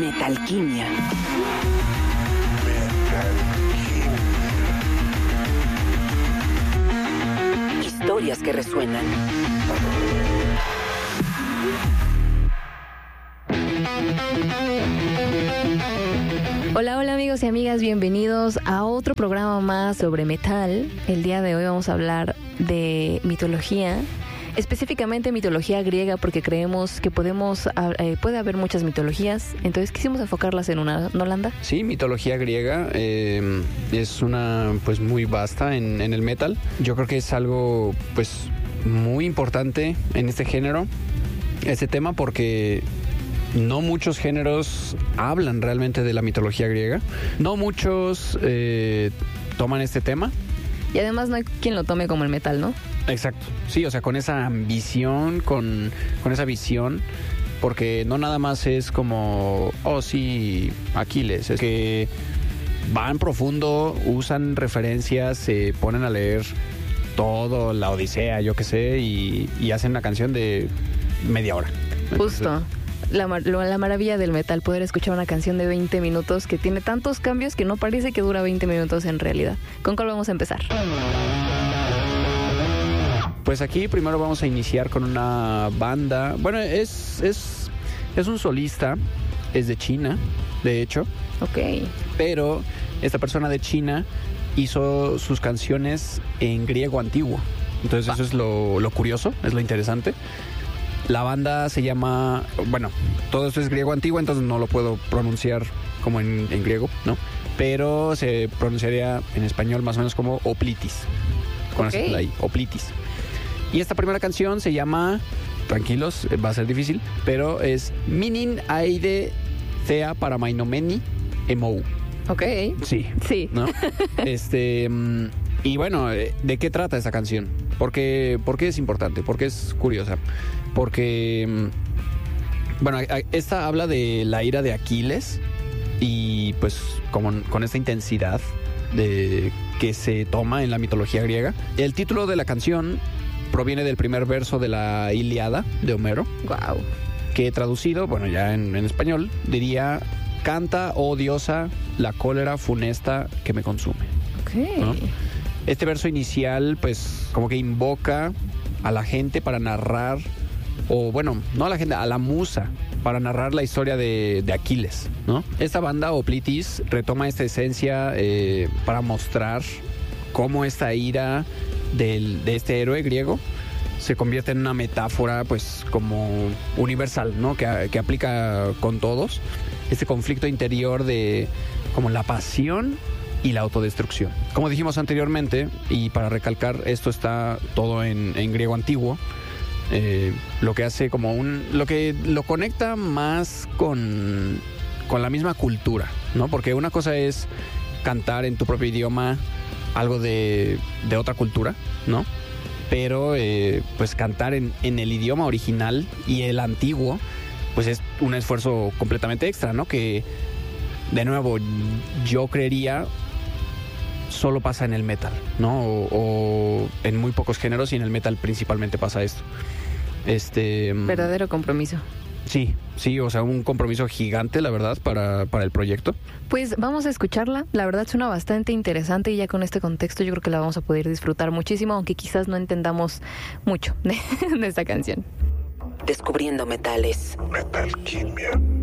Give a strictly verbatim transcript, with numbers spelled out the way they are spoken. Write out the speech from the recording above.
Metalquimia. Historias que resuenan. Hola, hola amigos y amigas, bienvenidos a otro programa más sobre metal. El día de hoy vamos a hablar de mitología, específicamente mitología griega, porque creemos que podemos eh, puede haber muchas mitologías, entonces quisimos enfocarlas en una, ¿no, Landa? Sí, mitología griega eh, es una pues muy vasta en, en el metal. Yo creo que es algo pues muy importante en este género, este tema, porque no muchos géneros hablan realmente de la mitología griega. No muchos eh, toman este tema. Y además no hay quien lo tome como el metal, ¿no? Exacto. Sí, o sea, con esa ambición, con, con esa visión, porque no nada más es como, oh sí, Aquiles, es que van profundo, usan referencias, se ponen a leer todo, la Odisea, yo qué sé, y, y hacen una canción de media hora. Justo. Entonces, La, la maravilla del metal, poder escuchar una canción de veinte minutos que tiene tantos cambios que no parece que dura veinte minutos en realidad. ¿Con cuál vamos a empezar? Pues aquí primero vamos a iniciar con una banda. Bueno, es, es, es un solista, es de China, de hecho. Ok. Pero esta persona de China hizo sus canciones en griego antiguo. Entonces eso es lo, lo curioso, es lo interesante. La banda se llama, bueno, todo esto es griego antiguo, entonces no lo puedo pronunciar como en, en griego, ¿no? Pero se pronunciaría en español más o menos como Oplitis. Con okay. ahí, Oplitis. Y esta primera canción se llama, tranquilos, va a ser difícil, pero es Minin Aide Thea Paramainomeni Emou. Ok. Sí. Sí. ¿No? Este... Y bueno, ¿de qué trata esa canción? ¿Por qué, ¿Por qué es importante? ¿Por qué es curiosa? Porque, bueno, esta habla de la ira de Aquiles y pues como con esta intensidad de que se toma en la mitología griega. El título de la canción proviene del primer verso de la Ilíada de Homero. Wow. Que traducido, bueno, ya en, en español, diría: canta, oh diosa, la cólera funesta que me consume. Ok. ¿No? Este verso inicial, pues, como que invoca a la gente para narrar, o bueno, no a la gente, a la musa, para narrar la historia de, de Aquiles, ¿no? Esta banda, Oplitis, retoma esta esencia eh, para mostrar cómo esta ira del, de este héroe griego se convierte en una metáfora, pues, como universal, ¿no? Que, que aplica con todos. Este conflicto interior de, como la pasión y la autodestrucción. Como dijimos anteriormente, y para recalcar, esto está todo en, en griego antiguo, eh, lo que hace como un... lo que lo conecta más con, con la misma cultura, ¿no? Porque una cosa es cantar en tu propio idioma algo de, de otra cultura, ¿no? Pero eh, pues cantar en, en el idioma original y el antiguo, pues es un esfuerzo completamente extra, ¿no? Que, de nuevo, yo creería solo pasa en el metal, ¿no? O, o en muy pocos géneros, y en el metal principalmente pasa esto. Este... Verdadero compromiso. Sí, sí, o sea, un compromiso gigante, la verdad, para, para el proyecto. Pues vamos a escucharla. La verdad suena bastante interesante y ya con este contexto yo creo que la vamos a poder disfrutar muchísimo, aunque quizás no entendamos mucho de, de esta canción. Descubriendo metales. Metalquimia.